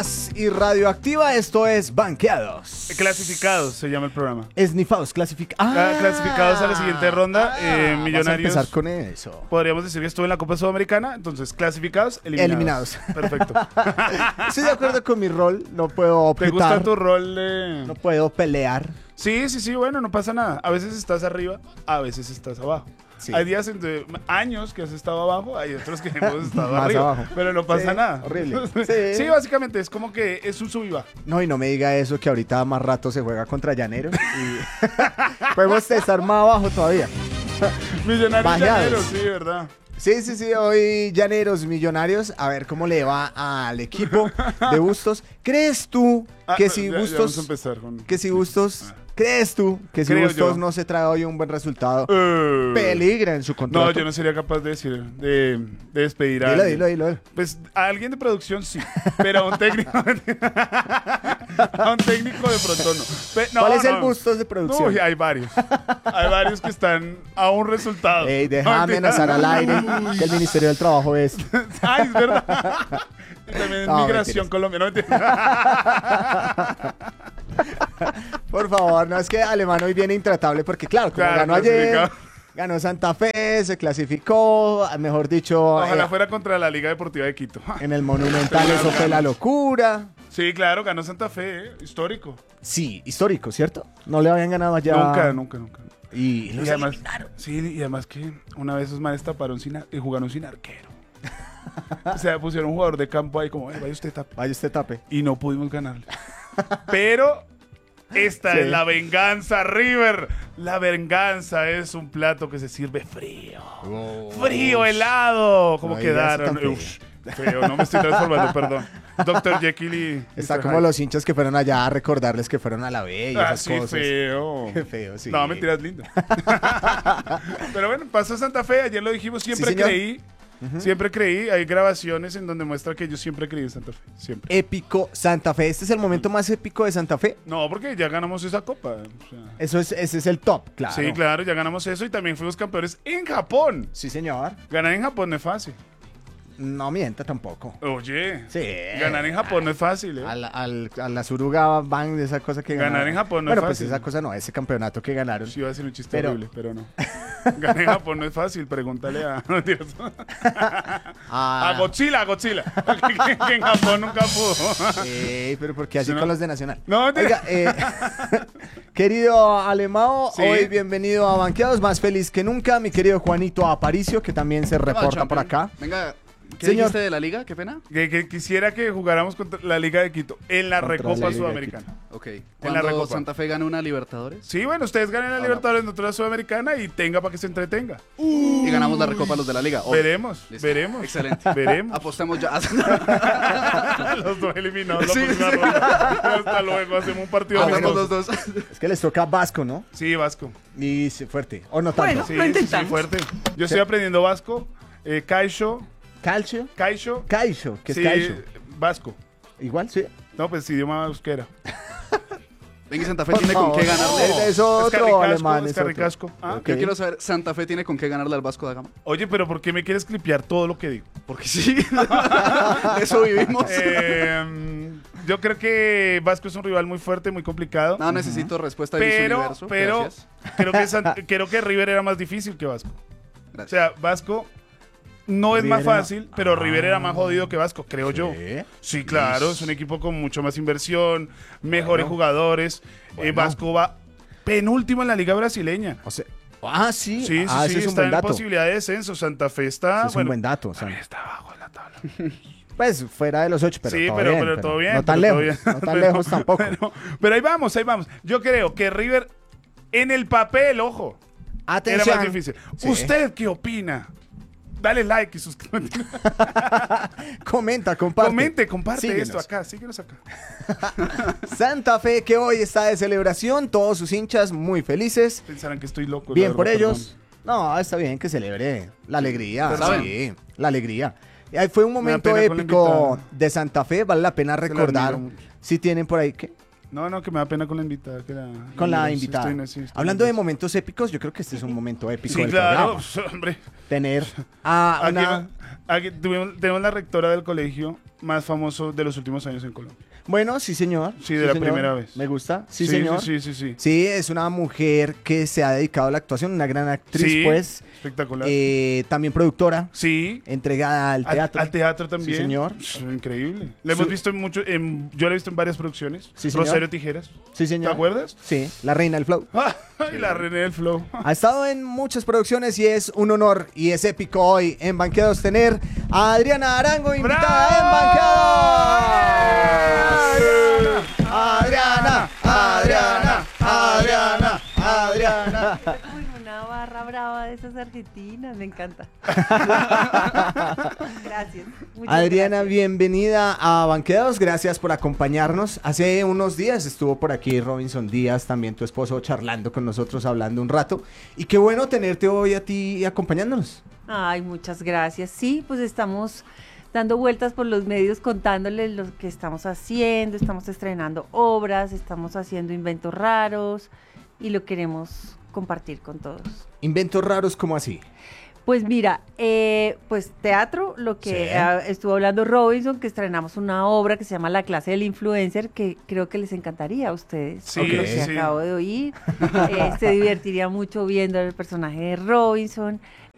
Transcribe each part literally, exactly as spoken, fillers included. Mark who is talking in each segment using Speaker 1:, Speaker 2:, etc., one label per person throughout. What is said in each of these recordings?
Speaker 1: Más y Radioactiva, esto es Banqueados.
Speaker 2: Clasificados se llama el programa.
Speaker 1: Esnifados, clasificados.
Speaker 2: Ah, clasificados a la siguiente ronda.
Speaker 1: Ah,
Speaker 2: eh, millonarios.
Speaker 1: Vamos a empezar con eso.
Speaker 2: Podríamos decir que estuvo en la Copa Sudamericana, entonces clasificados, eliminados.
Speaker 1: Eliminados.
Speaker 2: Perfecto.
Speaker 1: Estoy de acuerdo con mi rol, no puedo
Speaker 2: ¿Te
Speaker 1: objetar.
Speaker 2: gusta tu rol? De...
Speaker 1: No puedo pelear.
Speaker 2: Sí, sí, sí, bueno, no pasa nada. A veces estás arriba, a veces estás abajo.
Speaker 1: Sí.
Speaker 2: Hay días, entre años que has estado abajo, hay otros que hemos estado
Speaker 1: Más
Speaker 2: arriba.
Speaker 1: abajo.
Speaker 2: Pero no pasa
Speaker 1: Sí,
Speaker 2: nada.
Speaker 1: horrible.
Speaker 2: Sí.
Speaker 1: Sí.
Speaker 2: básicamente es como que es un sub y baja.
Speaker 1: No, y no me diga eso, que ahorita más rato se juega contra Llaneros. Y podemos estar más abajo todavía.
Speaker 2: Millonarios
Speaker 1: Bajeados.
Speaker 2: Llaneros, sí, ¿verdad?
Speaker 1: Sí, sí, sí, hoy Llaneros Millonarios. A ver cómo le va al equipo de Bustos. ¿Crees tú
Speaker 2: Ah,
Speaker 1: que si
Speaker 2: ya- ya
Speaker 1: Bustos...
Speaker 2: vamos a empezar con...
Speaker 1: Que si Bustos... ¿Crees tú que si
Speaker 2: Creo
Speaker 1: Bustos
Speaker 2: yo.
Speaker 1: no se trae hoy un buen resultado,
Speaker 2: Eh,
Speaker 1: peligra en su contrato?
Speaker 2: No, yo no sería capaz de decir, de, de despedir a
Speaker 1: Dilo,
Speaker 2: alguien.
Speaker 1: dilo, dilo, dilo.
Speaker 2: Pues a alguien de producción sí, pero a un técnico, a un técnico de pronto no. Pe- no,
Speaker 1: ¿Cuál es el
Speaker 2: no.
Speaker 1: Bustos de producción?
Speaker 2: Uy, hay varios. Hay varios que están a un resultado.
Speaker 1: Ey, deja
Speaker 2: No,
Speaker 1: amenazar al aire que el Ministerio del Trabajo es.
Speaker 2: Ay, es verdad. Y también
Speaker 1: No,
Speaker 2: migración
Speaker 1: mentiras.
Speaker 2: colombiana. No, mentira.
Speaker 1: Por favor, no es que Alemán hoy viene intratable porque claro, como
Speaker 2: Claro,
Speaker 1: ganó ayer,
Speaker 2: clasificado.
Speaker 1: ganó Santa Fe, se clasificó, mejor dicho,
Speaker 2: Ojalá
Speaker 1: eh,
Speaker 2: fuera contra la Liga Deportiva de Quito.
Speaker 1: en el Monumental eso fue la locura.
Speaker 2: Sí, claro, ganó Santa Fe, eh, histórico.
Speaker 1: Sí, histórico, ¿cierto? No le habían ganado allá.
Speaker 2: Nunca, nunca, nunca.
Speaker 1: Y
Speaker 2: Y
Speaker 1: los
Speaker 2: además,
Speaker 1: eliminaron.
Speaker 2: sí, y además que una vez esos manes taparon sin ar- y jugaron sin arquero. O sea, pusieron un jugador de campo ahí como, "Eh, vaya usted tape".
Speaker 1: Vaya usted tape.
Speaker 2: Y no pudimos ganarle. Pero esta
Speaker 1: Sí.
Speaker 2: es la venganza, River. La venganza es un plato que se sirve frío. Frío, helado. ¿Cómo
Speaker 1: No digas
Speaker 2: quedaron?
Speaker 1: tan feo.
Speaker 2: Ush, feo, no me estoy transformando, perdón. doctor Jekyll y...
Speaker 1: Está
Speaker 2: mister
Speaker 1: como
Speaker 2: Hyde.
Speaker 1: los hinchas que fueron allá a recordarles que fueron a la B y
Speaker 2: Ah,
Speaker 1: esas
Speaker 2: sí,
Speaker 1: cosas.
Speaker 2: feo.
Speaker 1: Qué feo, sí.
Speaker 2: No, mentiras, lindo. Pero bueno, pasó Santa Fe, ayer lo dijimos, siempre
Speaker 1: Sí, señor.
Speaker 2: creí, siempre creí, hay grabaciones en donde muestra que yo siempre creí en Santa Fe, siempre.
Speaker 1: Épico Santa Fe. Este es el momento más épico de Santa Fe.
Speaker 2: No, porque ya ganamos esa copa. o sea.
Speaker 1: Eso es, ese es el top, claro.
Speaker 2: Sí, claro, ya ganamos eso y también fuimos campeones en Japón.
Speaker 1: Sí, señor.
Speaker 2: Ganar en Japón no es fácil.
Speaker 1: No mienta tampoco.
Speaker 2: Oye,
Speaker 1: Sí.
Speaker 2: ganar en Japón no es fácil, ¿eh?
Speaker 1: Al, al, a la Suruga Bank de esa cosa que
Speaker 2: Ganar
Speaker 1: ganaron.
Speaker 2: en Japón no es
Speaker 1: Bueno, pues
Speaker 2: fácil.
Speaker 1: esa cosa no, ese campeonato que ganaron.
Speaker 2: Sí, iba a decir un chiste
Speaker 1: Pero-
Speaker 2: horrible, pero no. Ganar en Japón no es fácil, pregúntale a... no, mentiras.
Speaker 1: Ah,
Speaker 2: A Godzilla, a Godzilla. que, que en Japón nunca pudo.
Speaker 1: eh, pero porque así
Speaker 2: Sí, no.
Speaker 1: con los de Nacional.
Speaker 2: No,
Speaker 1: Oiga, eh, querido Alemao,
Speaker 2: Sí.
Speaker 1: hoy bienvenido a Banqueados, más feliz que nunca. Mi querido Juanito Aparicio, que también se reporta por acá.
Speaker 3: Venga, ¿qué
Speaker 1: Señor.
Speaker 3: dijiste de la liga? Qué pena.
Speaker 2: que, que quisiera que jugáramos contra la Liga de Quito en la
Speaker 1: Contra la
Speaker 2: Recopa
Speaker 1: Liga de
Speaker 2: Sudamericana.
Speaker 3: Ok.
Speaker 2: la
Speaker 3: ¿Cuándo
Speaker 2: Recopa.
Speaker 3: Santa Fe gana una Libertadores?
Speaker 2: Sí, bueno, ustedes ganen la
Speaker 3: Ahora.
Speaker 2: Libertadores, nosotros la Sudamericana y tenga para que se entretenga.
Speaker 3: Y ganamos la Recopa los de la liga. Hoy.
Speaker 2: Veremos,
Speaker 3: Listo.
Speaker 2: veremos.
Speaker 3: Excelente.
Speaker 2: Veremos.
Speaker 3: Apostemos ya.
Speaker 2: Los dos eliminados
Speaker 3: Sí,
Speaker 2: la próxima
Speaker 3: sí.
Speaker 2: ronda. Hasta luego, hacemos un partido
Speaker 3: Apostemos
Speaker 2: amistoso.
Speaker 3: los dos.
Speaker 1: Es que les toca Vasco, ¿no?
Speaker 2: Sí, Vasco.
Speaker 1: Y sí, fuerte. O no tanto.
Speaker 4: Bueno.
Speaker 2: Sí,
Speaker 4: Lo
Speaker 2: sí, sí,
Speaker 4: intentamos.
Speaker 2: fuerte. Yo estoy aprendiendo Vasco. Eh, Caixo.
Speaker 1: Calcio.
Speaker 2: Caixo.
Speaker 1: Caixo. ¿Qué es
Speaker 2: Sí,
Speaker 1: Caixo?
Speaker 2: Vasco.
Speaker 1: Igual, sí.
Speaker 2: No, pues idioma euskera.
Speaker 3: Venga, Santa Fe
Speaker 1: Por
Speaker 3: tiene con
Speaker 1: favor,
Speaker 3: qué
Speaker 1: no.
Speaker 3: ganarle.
Speaker 1: Es- es otro
Speaker 2: Carricasco,
Speaker 1: alemán.
Speaker 2: es
Speaker 1: es otro.
Speaker 2: Carricasco. Ah,
Speaker 1: Ok.
Speaker 3: Yo quiero saber, Santa Fe tiene con qué ganarle al Vasco da Gama.
Speaker 2: Oye, pero ¿por qué me quieres clipear todo lo que digo?
Speaker 3: Porque sí. De eso vivimos.
Speaker 2: Eh, yo creo que Vasco es un rival muy fuerte, muy complicado.
Speaker 3: No necesito respuesta de Miss
Speaker 2: pero,
Speaker 3: Universo.
Speaker 2: pero
Speaker 3: Gracias.
Speaker 2: creo que, San- creo que River era más difícil que Vasco. O
Speaker 3: Gracias.
Speaker 2: sea, Vasco no es más
Speaker 1: River era-
Speaker 2: fácil, pero River era más jodido que Vasco, creo yo.
Speaker 1: Sí.
Speaker 2: Sí, claro, es un equipo con mucho más inversión, mejores
Speaker 1: Bueno.
Speaker 2: jugadores. Eh,
Speaker 1: Bueno.
Speaker 2: Vasco va penúltimo en la liga brasileña.
Speaker 1: O sea, ah, sí.
Speaker 2: Sí, sí,
Speaker 1: ah,
Speaker 2: sí,
Speaker 1: ese es un
Speaker 2: está
Speaker 1: buen
Speaker 2: en
Speaker 1: dato.
Speaker 2: posibilidad de descenso. Santa Fe está,
Speaker 1: Ese es un
Speaker 2: bueno,
Speaker 1: buen dato. o sea,
Speaker 2: también está abajo en la tabla.
Speaker 1: pues fuera de los ocho, pero
Speaker 2: sí,
Speaker 1: todo
Speaker 2: pero,
Speaker 1: bien,
Speaker 2: pero todo bien.
Speaker 1: No tan
Speaker 2: pero
Speaker 1: lejos.
Speaker 2: todo
Speaker 1: No
Speaker 2: bien.
Speaker 1: tan
Speaker 2: Pero-
Speaker 1: lejos tampoco.
Speaker 2: Pero, pero ahí vamos, ahí vamos. Yo creo que River, en el papel, ojo, era
Speaker 1: Atención.
Speaker 2: más difícil.
Speaker 1: Sí.
Speaker 2: ¿Usted qué opina? Dale like y suscríbete.
Speaker 1: Comenta, comparte.
Speaker 2: Comente, comparte
Speaker 1: Síguenos.
Speaker 2: esto acá, síguenos acá.
Speaker 1: Santa Fe, que hoy está de celebración. Todos sus hinchas muy felices.
Speaker 2: Pensarán que estoy loco. la
Speaker 1: Bien
Speaker 2: verdad,
Speaker 1: por
Speaker 2: perdón.
Speaker 1: ellos. No, está bien que celebre la alegría.
Speaker 3: ¿Saben?
Speaker 1: Sí, la alegría. Y ahí fue un
Speaker 2: Me da
Speaker 1: momento
Speaker 2: pena con la
Speaker 1: épico
Speaker 2: invitada.
Speaker 1: de Santa Fe. Vale la pena
Speaker 2: la
Speaker 1: recordar.
Speaker 2: admiro mucho.
Speaker 1: Si tienen por ahí que.
Speaker 2: No, no, que me da pena con la invitada. que la-
Speaker 1: Con la
Speaker 2: sí,
Speaker 1: invitada.
Speaker 2: estoy- sí, estoy
Speaker 1: Hablando de
Speaker 2: nervioso.
Speaker 1: momentos épicos, yo creo que este es un momento épico
Speaker 2: Sí,
Speaker 1: del
Speaker 2: claro,
Speaker 1: programa.
Speaker 2: hombre.
Speaker 1: Tener a
Speaker 2: Aquí,
Speaker 1: una...
Speaker 2: aquí tuvimos- tenemos la rectora del colegio más famoso de los últimos años en Colombia.
Speaker 1: Bueno, sí, señor.
Speaker 2: Sí, de la
Speaker 1: señor.
Speaker 2: primera vez.
Speaker 1: Me gusta. Sí,
Speaker 2: Sí,
Speaker 1: señor.
Speaker 2: Sí, sí, sí, sí.
Speaker 1: Sí, es una mujer que se ha dedicado a la actuación, una gran actriz,
Speaker 2: Sí,
Speaker 1: pues.
Speaker 2: espectacular.
Speaker 1: Eh, también productora,
Speaker 2: Sí.
Speaker 1: entregada al
Speaker 2: Al,
Speaker 1: teatro.
Speaker 2: al teatro también.
Speaker 1: Sí, señor.
Speaker 2: Es increíble. La
Speaker 1: Su-
Speaker 2: hemos visto en mucho, en, yo la he visto en varias producciones.
Speaker 1: Sí, señor.
Speaker 2: Rosario Tijeras.
Speaker 1: Sí, señor.
Speaker 2: ¿Te acuerdas?
Speaker 1: Sí, la reina del flow.
Speaker 2: Ay, la René del Flow.
Speaker 1: Ha estado en muchas producciones y es un honor y es épico hoy en Banqueados tener a Adriana Arango invitada en Banqueados. Adriana, Adriana, Adriana, Adriana.
Speaker 4: Uy, una barra brava de esas argentinas, me encanta. Gracias. muchas
Speaker 1: Adriana,
Speaker 4: gracias.
Speaker 1: bienvenida a Banqueados, gracias por acompañarnos. Hace unos días estuvo por aquí Robinson Díaz, también tu esposo, charlando con nosotros, hablando un rato. Y qué bueno tenerte hoy a ti acompañándonos.
Speaker 4: Ay, muchas gracias. Sí, pues estamos dando vueltas por los medios contándoles lo que estamos haciendo, estamos estrenando obras, estamos haciendo inventos raros y lo queremos compartir con todos.
Speaker 1: Inventos raros, ¿cómo así?
Speaker 4: Pues mira, eh, pues teatro, lo que
Speaker 1: Sí.
Speaker 4: eh, estuvo hablando Robinson, que estrenamos una obra que se llama La clase del influencer, que creo que les encantaría a ustedes,
Speaker 2: Sí,
Speaker 4: lo que
Speaker 2: sí.
Speaker 4: acabo de oír. Eh, se divertiría mucho viendo el personaje de Robinson.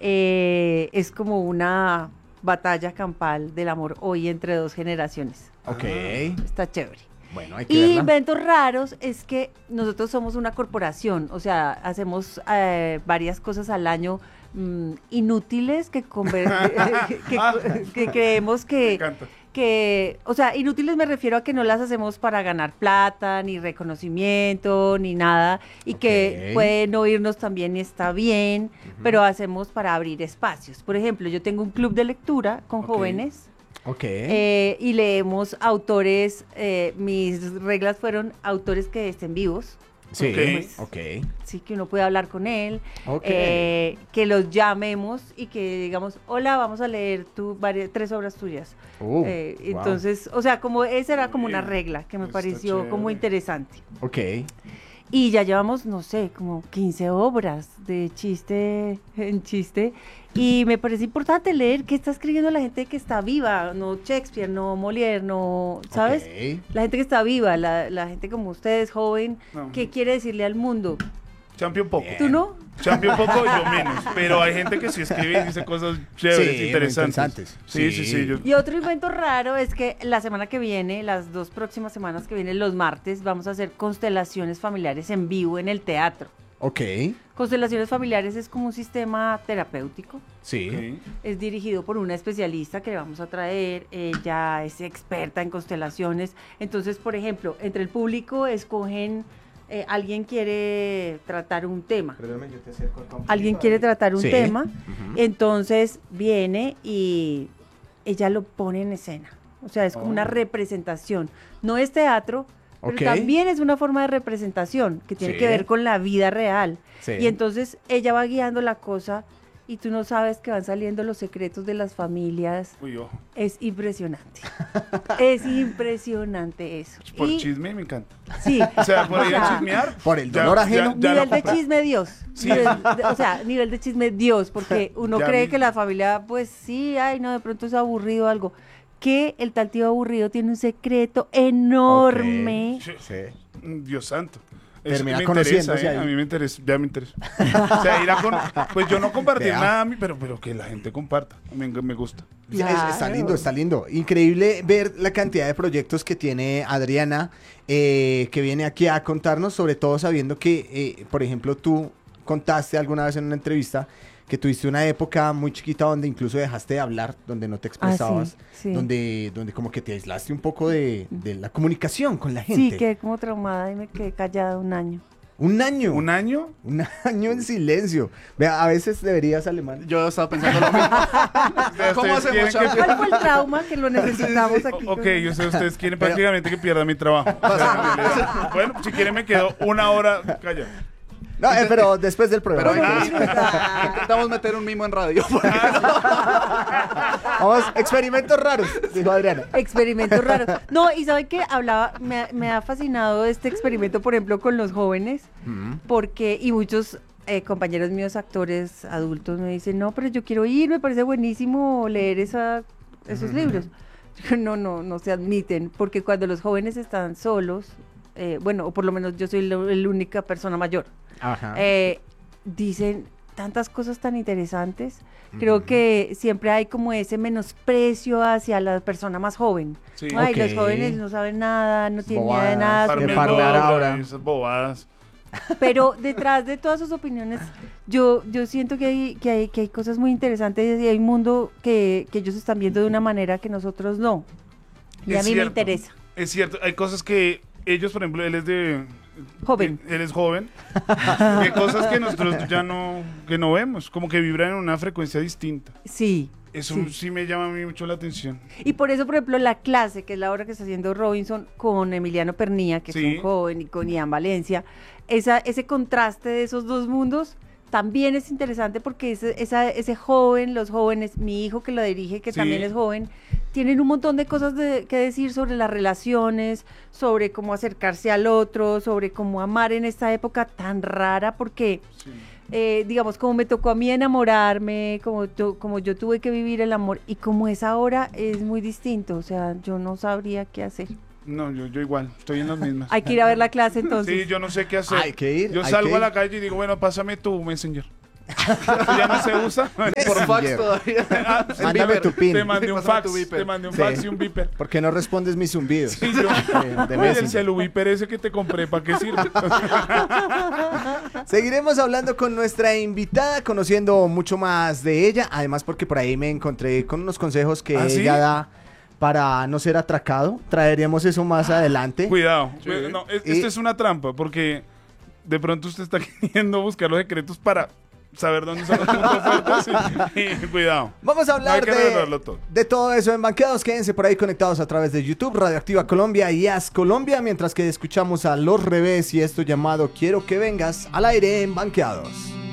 Speaker 4: Eh, es como una batalla campal del amor hoy entre dos generaciones.
Speaker 1: Ok,
Speaker 4: Está chévere.
Speaker 1: bueno, hay que
Speaker 4: Y
Speaker 1: verla.
Speaker 4: inventos raros es que nosotros somos una corporación, o sea, hacemos eh, varias cosas al año mm, inútiles que, conver- que, que- que creemos
Speaker 2: Me
Speaker 4: que,
Speaker 2: encanta.
Speaker 4: que, o sea, inútiles me refiero a que no las hacemos para ganar plata, ni reconocimiento, ni nada, y que
Speaker 1: Ok.
Speaker 4: puede no irnos también y está bien, pero hacemos para abrir espacios. Por ejemplo, yo tengo un club de lectura con
Speaker 2: Ok.
Speaker 4: jóvenes.
Speaker 1: Ok.
Speaker 4: Eh, y leemos autores, eh, mis reglas fueron autores que estén vivos,
Speaker 1: sí,
Speaker 2: ok.
Speaker 1: ok.
Speaker 4: sí, que uno puede hablar con él,
Speaker 1: Ok.
Speaker 4: eh, que los llamemos y que digamos, hola, vamos a leer tu, varias, tres obras tuyas.
Speaker 1: Uh,
Speaker 4: Eh,
Speaker 1: wow.
Speaker 4: Entonces, o sea, como esa era como una
Speaker 2: Bien,
Speaker 4: regla que me
Speaker 2: está
Speaker 4: pareció como
Speaker 2: chévere.
Speaker 4: interesante.
Speaker 1: Ok.
Speaker 4: Y ya llevamos, no sé, como quince obras de chiste en chiste. Y me parece importante leer qué está escribiendo la gente que está viva, no Shakespeare, no Molière, no, ¿sabes?
Speaker 1: Ok.
Speaker 4: La gente que está viva, la, la gente como ustedes, joven,
Speaker 2: No.
Speaker 4: que quiere decirle al mundo.
Speaker 2: Champion poco.
Speaker 1: Bien.
Speaker 4: ¿Tú no?
Speaker 2: Champion poco, yo menos. Pero hay gente que sí escribe y dice cosas chéveres,
Speaker 1: Sí, muy
Speaker 2: interesantes.
Speaker 1: interesantes.
Speaker 2: Sí, sí,
Speaker 1: Sí.
Speaker 2: sí. yo-
Speaker 4: Y otro invento raro es que la semana que viene, las dos próximas semanas que vienen, los martes, vamos a hacer constelaciones familiares en vivo en el teatro.
Speaker 1: Ok.
Speaker 4: Constelaciones familiares es como un sistema terapéutico.
Speaker 1: Sí.
Speaker 2: Ok.
Speaker 4: Es dirigido por una especialista que le vamos a traer. Ella es experta en constelaciones. Entonces, por ejemplo, entre el público escogen, eh, alguien quiere tratar un tema.
Speaker 1: Perdóname, yo te acerco acá un
Speaker 4: Alguien
Speaker 1: poquito.
Speaker 4: quiere tratar un
Speaker 1: Sí.
Speaker 4: tema.
Speaker 1: Ujú.
Speaker 4: Entonces viene y ella lo pone en escena. O sea, es como
Speaker 2: Oh.
Speaker 4: una representación. No es teatro, pero
Speaker 1: Ok.
Speaker 4: también es una forma de representación que tiene
Speaker 1: Sí.
Speaker 4: que ver con la vida real.
Speaker 1: Sí.
Speaker 4: Y entonces ella va guiando la cosa y tú no sabes que van saliendo los secretos de las familias.
Speaker 2: Uy, ojo.
Speaker 4: Es impresionante. Es impresionante eso.
Speaker 2: Por
Speaker 4: Y-
Speaker 2: chisme me encanta.
Speaker 4: Sí.
Speaker 2: O sea, por
Speaker 4: O
Speaker 2: ir a
Speaker 4: sea,
Speaker 2: chismear.
Speaker 1: Por el
Speaker 2: ya-
Speaker 1: dolor
Speaker 2: ya-
Speaker 1: ajeno.
Speaker 2: ya lo
Speaker 4: nivel de
Speaker 2: compré.
Speaker 4: chisme Dios.
Speaker 2: Sí.
Speaker 4: Nivel de- o sea, nivel de chisme Dios, porque uno
Speaker 2: Ya
Speaker 4: cree
Speaker 2: vi.
Speaker 4: que la familia, pues sí, ay, no, de pronto es aburrido algo. Que el tal tío aburrido tiene un secreto enorme.
Speaker 2: Sí.
Speaker 1: Sí.
Speaker 2: Mm, Dios santo. Eso
Speaker 1: Termina
Speaker 2: me
Speaker 1: conociéndose
Speaker 2: interesa, ¿eh?
Speaker 1: ahí.
Speaker 2: A mí me interesa, ya me interesa. O sea, ir a con... Pues yo no compartir
Speaker 1: Vea.
Speaker 2: nada a mí, pero, pero que la gente comparta. Me, me gusta.
Speaker 1: Es- Está
Speaker 4: Claro.
Speaker 1: lindo, está lindo. Increíble ver la cantidad de proyectos que tiene Adriana, eh, que viene aquí a contarnos, sobre todo sabiendo que, eh, por ejemplo, tú contaste alguna vez en una entrevista que tuviste una época muy chiquita donde incluso dejaste de hablar, donde no te expresabas,
Speaker 4: Ah, sí, sí.
Speaker 1: donde, donde como que te aislaste un poco de, de la comunicación con la
Speaker 4: Sí,
Speaker 1: gente.
Speaker 4: quedé como traumada y me quedé callada un año.
Speaker 1: Un año.
Speaker 2: ¿Un año?
Speaker 1: Un año en silencio. Vea, a veces deberías alemán.
Speaker 3: Yo estaba pensando lo mismo. ¿Cómo
Speaker 2: Ustedes
Speaker 3: hacemos,
Speaker 2: quieren que-
Speaker 3: Champion?
Speaker 4: ¿Cuál fue el trauma que lo necesitamos aquí?
Speaker 2: Ok,
Speaker 4: con-
Speaker 2: yo sé, ustedes quieren prácticamente que pierda mi trabajo. O sea, en realidad. Bueno, si quieren me quedo una hora callado.
Speaker 1: No, eh, pero después del
Speaker 3: Pero
Speaker 1: programa.
Speaker 3: venga, intentamos meter un mimo en radio.
Speaker 1: Vamos, experimentos raros, dijo Adriana.
Speaker 4: Experimentos raros. No, y ¿sabe qué? Hablaba, me, me ha fascinado este experimento, por ejemplo, con los jóvenes, porque, y muchos eh, compañeros míos, actores adultos, me dicen, no, pero yo quiero ir, me parece buenísimo leer esa, esos libros. no, no, no se admiten, porque cuando los jóvenes están solos, eh, bueno, o por lo menos yo soy la, la única persona mayor,
Speaker 1: Ajá.
Speaker 4: eh, dicen tantas cosas tan interesantes. Creo uh-huh. que siempre hay como ese menosprecio hacia la persona más joven.
Speaker 2: Sí.
Speaker 4: Ay,
Speaker 1: Okay.
Speaker 4: los jóvenes no saben nada, no tienen
Speaker 1: Bobadas.
Speaker 4: idea de nada.
Speaker 2: Farming
Speaker 1: de parlar
Speaker 2: Dog,
Speaker 1: ahora.
Speaker 2: Esas bobadas.
Speaker 4: Pero detrás de todas sus opiniones, yo, yo siento que hay, que, hay, que hay cosas muy interesantes y hay un mundo que, que ellos están viendo de una manera que nosotros no. Y
Speaker 2: Es
Speaker 4: a mí
Speaker 2: cierto,
Speaker 4: me interesa.
Speaker 2: Es cierto, hay cosas que ellos, por ejemplo, él es de...
Speaker 4: Joven.
Speaker 2: Él es joven. Hay cosas que nosotros ya no, que no vemos, como que vibran en una frecuencia distinta.
Speaker 4: Sí.
Speaker 2: Eso
Speaker 4: sí.
Speaker 2: sí me llama a mí mucho la atención.
Speaker 4: Y por eso, por ejemplo, la clase, que es la obra que está haciendo Robinson con Emiliano Pernía, que
Speaker 2: Sí.
Speaker 4: es un joven, y con Ian Valencia, esa, ese contraste de esos dos mundos también es interesante porque ese, esa, ese joven, los jóvenes, mi hijo que lo dirige, que
Speaker 2: Sí.
Speaker 4: también es joven, tienen un montón de cosas de, que decir sobre las relaciones, sobre cómo acercarse al otro, sobre cómo amar en esta época tan rara, porque...
Speaker 2: Sí.
Speaker 4: Eh, digamos, como me tocó a mí enamorarme, como, yo, como yo tuve que vivir el amor, y como es ahora, es muy distinto, o sea, yo no sabría qué hacer.
Speaker 2: No, yo, yo igual, estoy en las mismas.
Speaker 4: Hay que ir a ver la clase entonces.
Speaker 2: Sí, yo no sé qué hacer.
Speaker 1: Hay que ir,
Speaker 2: Yo
Speaker 1: hay
Speaker 2: salgo
Speaker 1: que
Speaker 2: a
Speaker 1: ir.
Speaker 2: la calle y digo, bueno, pásame tu Messenger. ¿Eso ya no se usa?
Speaker 3: Por fax
Speaker 1: Messenger.
Speaker 3: todavía.
Speaker 2: Ah,
Speaker 3: En
Speaker 1: Mándame
Speaker 3: Viper.
Speaker 1: tu pin.
Speaker 2: Te mandé un
Speaker 3: Pásame
Speaker 2: fax,
Speaker 3: tu Viper.
Speaker 2: te mandé un
Speaker 1: Sí.
Speaker 2: fax y un viper.
Speaker 1: ¿Por qué no respondes mis zumbidos?
Speaker 2: Sí, yo.
Speaker 1: De- de
Speaker 2: Oye, el
Speaker 1: Messenger.
Speaker 2: celu viper ese que te compré, ¿para qué sirve?
Speaker 1: Seguiremos hablando con nuestra invitada, conociendo mucho más de ella, además porque por ahí me encontré con unos consejos que
Speaker 2: ¿Ah, sí?
Speaker 1: ella da para no ser atracado. Traeremos eso más adelante.
Speaker 2: Cuidado.
Speaker 3: Sí.
Speaker 2: No, es-
Speaker 1: Y-
Speaker 2: esto es una trampa, porque de pronto usted está queriendo buscar los secretos para saber dónde son los puntos fuertes. Y, y cuidado.
Speaker 1: Vamos a
Speaker 2: No hay
Speaker 1: hablar
Speaker 2: que
Speaker 1: de,
Speaker 2: revelarlo todo.
Speaker 1: de todo eso en Banqueados. Quédense por ahí conectados a través de YouTube, Radioactiva Colombia y As Colombia, mientras que escuchamos a Los Revés y esto llamado Quiero que vengas al aire en Banqueados.